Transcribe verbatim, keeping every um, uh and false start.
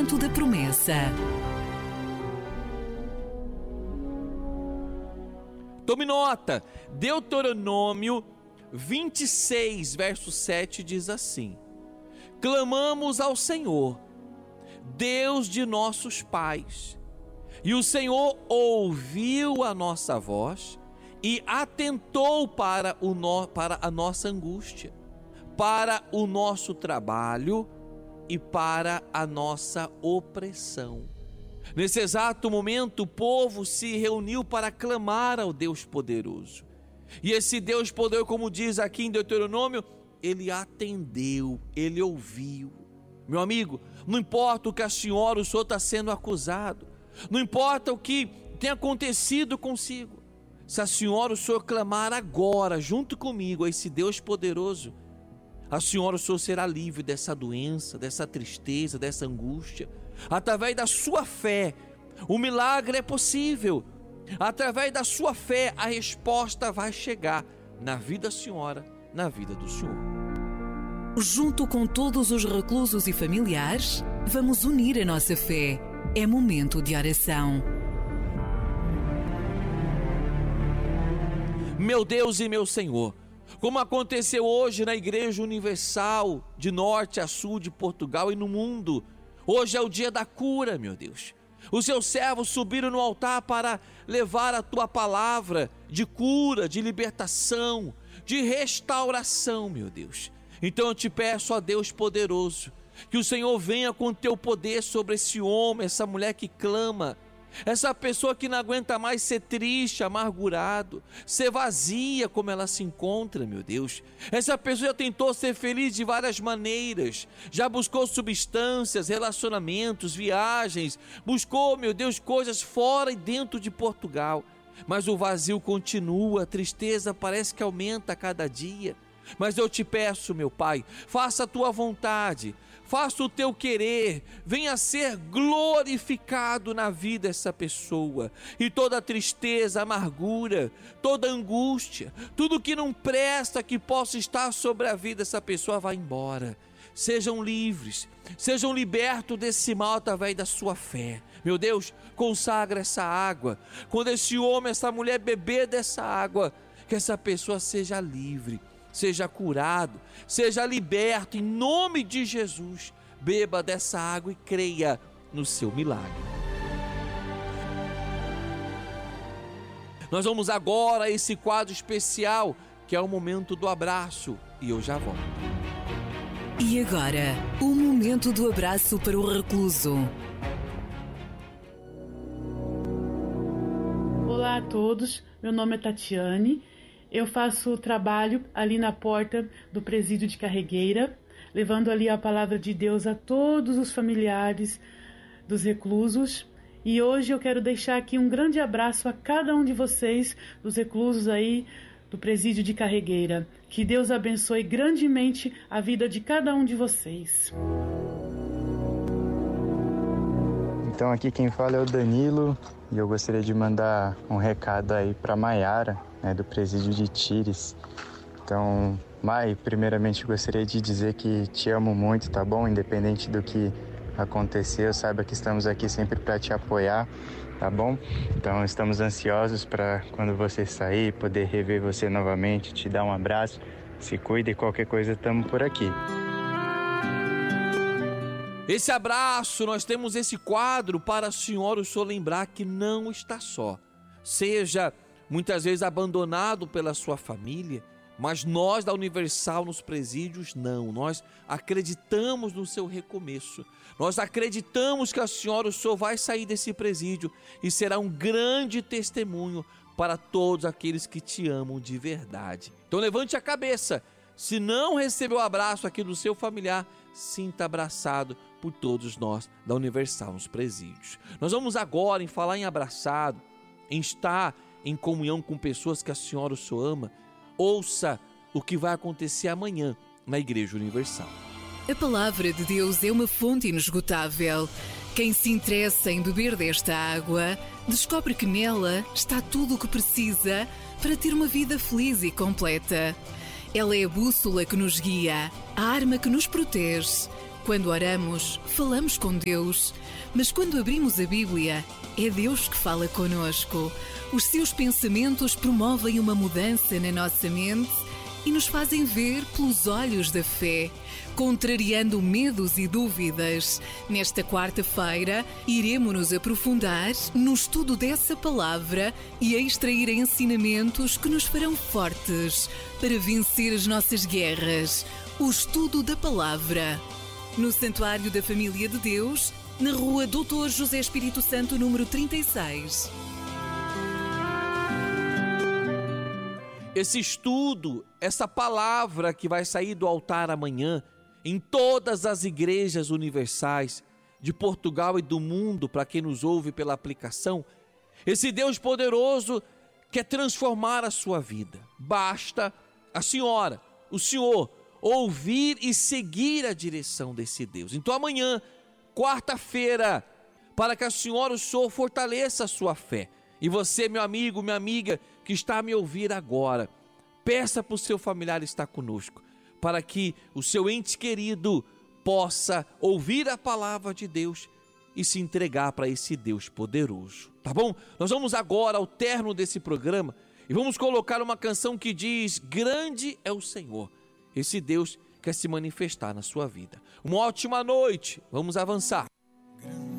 Momento da Promessa. Tome nota, Deuteronômio vinte e seis, verso sete diz assim: clamamos ao Senhor, Deus de nossos pais, e o Senhor ouviu a nossa voz e atentou para, o no, para a nossa angústia, para o nosso trabalho e para a nossa opressão. Nesse exato momento, o povo se reuniu para clamar ao Deus poderoso. E esse Deus poderoso, como diz aqui em Deuteronômio, ele atendeu, ele ouviu. Meu amigo, não importa o que a senhora, o senhor está sendo acusado, não importa o que tem acontecido consigo, se a senhora, o senhor clamar agora, junto comigo, a esse Deus poderoso, a senhora, o senhor será livre dessa doença, dessa tristeza, dessa angústia. Através da sua fé, o milagre é possível. Através da sua fé, a resposta vai chegar na vida da senhora, na vida do senhor. Junto com todos os reclusos e familiares, vamos unir a nossa fé. É momento de oração. Meu Deus e meu Senhor, como aconteceu hoje na Igreja Universal, de norte a sul de Portugal e no mundo, hoje é o dia da cura, meu Deus. Os seus servos subiram no altar para levar a tua palavra de cura, de libertação, de restauração, meu Deus. Então eu te peço, ó Deus poderoso, que o Senhor venha com teu poder sobre esse homem, essa mulher que clama, essa pessoa que não aguenta mais ser triste, amargurado, ser vazia como ela se encontra, meu Deus. Essa pessoa já tentou ser feliz de várias maneiras, já buscou substâncias, relacionamentos, viagens, buscou, meu Deus, coisas fora e dentro de Portugal, mas o vazio continua, a tristeza parece que aumenta a cada dia. Mas eu te peço, meu Pai, faça a tua vontade, faça o teu querer, venha ser glorificado na vida dessa pessoa, e toda tristeza, amargura, toda angústia, tudo que não presta que possa estar sobre a vida dessa pessoa, vai embora. Sejam livres, sejam libertos desse mal através da sua fé. Meu Deus, consagra essa água, quando esse homem, essa mulher beber dessa água, que essa pessoa seja livre, seja curado, seja liberto, em nome de Jesus. Beba dessa água e creia no seu milagre. Nós vamos agora a esse quadro especial, que é o momento do abraço, e eu já volto. E agora, o momento do abraço para o recluso. Olá a todos, meu nome é Tatiane. Eu faço trabalho ali na porta do presídio de Carregueira, levando ali a palavra de Deus a todos os familiares dos reclusos. E hoje eu quero deixar aqui um grande abraço a cada um de vocês, dos reclusos aí do presídio de Carregueira. Que Deus abençoe grandemente a vida de cada um de vocês. Então aqui quem fala é o Danilo, e eu gostaria de mandar um recado aí para Maiara, né, do presídio de Tires. Então, Mai, primeiramente gostaria de dizer que te amo muito, tá bom? Independente do que aconteceu, saiba que estamos aqui sempre para te apoiar, tá bom? Então estamos ansiosos para quando você sair, poder rever você novamente, te dar um abraço. Se cuida e qualquer coisa, estamos por aqui. Esse abraço, nós temos esse quadro para a senhora, o senhor lembrar que não está só. Seja muitas vezes abandonado pela sua família, mas nós da Universal nos presídios não, nós acreditamos no seu recomeço, nós acreditamos que a senhora, o senhor vai sair desse presídio e será um grande testemunho para todos aqueles que te amam de verdade. Então levante a cabeça, se não recebeu o abraço aqui do seu familiar, sinta abraçado por todos nós da Universal nos presídios. Nós vamos agora em falar em abraçado, em estar em comunhão com pessoas que a senhora, o senhor ama. Ouça o que vai acontecer amanhã na Igreja Universal. A palavra de Deus é uma fonte inesgotável. Quem se interessa em beber desta água, descobre que nela está tudo o que precisa para ter uma vida feliz e completa. Ela é a bússola que nos guia, a arma que nos protege Quando oramos, falamos com Deus, mas quando abrimos a Bíblia, é Deus que fala conosco. Os seus pensamentos promovem uma mudança na nossa mente e nos fazem ver pelos olhos da fé, contrariando medos e dúvidas. Nesta quarta-feira, iremos nos aprofundar no estudo dessa palavra e a extrair ensinamentos que nos farão fortes para vencer as nossas guerras. O estudo da palavra. No Santuário da Família de Deus, na rua doutor José Espírito Santo, número trinta e seis. Esse estudo, essa palavra que vai sair do altar amanhã, em todas as igrejas universais de Portugal e do mundo, para quem nos ouve pela aplicação, esse Deus poderoso quer transformar a sua vida. Basta a senhora, o senhor, ouvir e seguir a direção desse Deus. Então amanhã, quarta-feira, para que a senhora, o senhor, fortaleça a sua fé. E você, meu amigo, minha amiga, que está a me ouvir agora, peça para o seu familiar estar conosco, para que o seu ente querido possa ouvir a palavra de Deus e se entregar para esse Deus poderoso, tá bom? Nós vamos agora ao término desse programa e vamos colocar uma canção que diz: grande é o Senhor. Esse Deus quer se manifestar na sua vida. Uma ótima noite, vamos avançar.